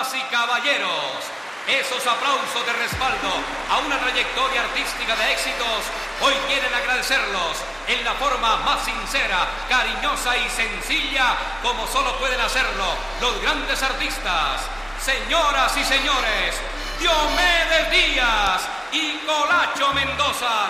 Damas y caballeros, esos aplausos de respaldo a una trayectoria artística de éxitos, hoy quieren agradecerlos en la forma más sincera, cariñosa y sencilla como solo pueden hacerlo los grandes artistas. Señoras y señores, Diomedes Díaz y Colacho Mendoza.